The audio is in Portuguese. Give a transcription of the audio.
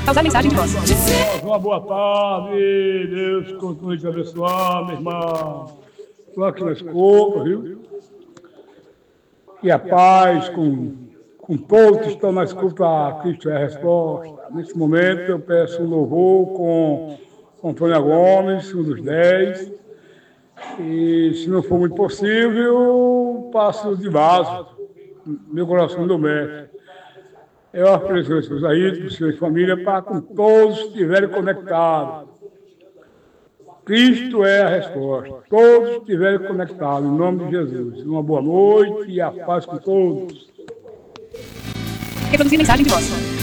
Pausar mensagem de voz. Uma boa tarde, Deus continue te abençoar, meu irmão. Estou aqui na escuta, viu? Que a paz com todos que estão na escuta, Cristo é a resposta. Nesse momento eu peço um louvor com Antônia Gomes, um dos 10. E se não for muito possível, passo de vaso, meu coração do mestre. Eu ofereço aos seus aí, para os seus família, para com todos que estiverem conectados. Cristo é a resposta. Todos que estiverem conectados, em nome de Jesus. Uma boa noite e a paz com todos. Reproduzir mensagem de voz.